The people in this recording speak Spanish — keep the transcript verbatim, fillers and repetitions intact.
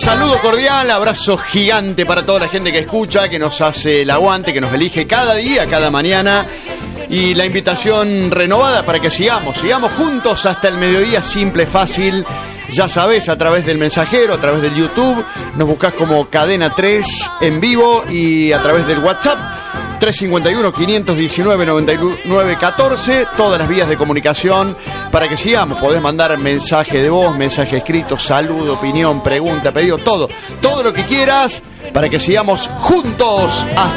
Saludo cordial, abrazo gigante para toda la gente que escucha, que nos hace el aguante, que nos elige cada día, cada mañana. Y la invitación renovada para que sigamos, sigamos juntos hasta el mediodía, simple, fácil. Ya sabés, a través del mensajero, a través del YouTube, nos buscás como Cadena tres en vivo y a través del WhatsApp tres cinco uno, quinientos diecinueve, noventa y nueve, catorce, todas las vías de comunicación para que sigamos. Podés mandar mensaje de voz, mensaje escrito, saludo, opinión, pregunta, pedido, todo, todo lo que quieras para que sigamos juntos hasta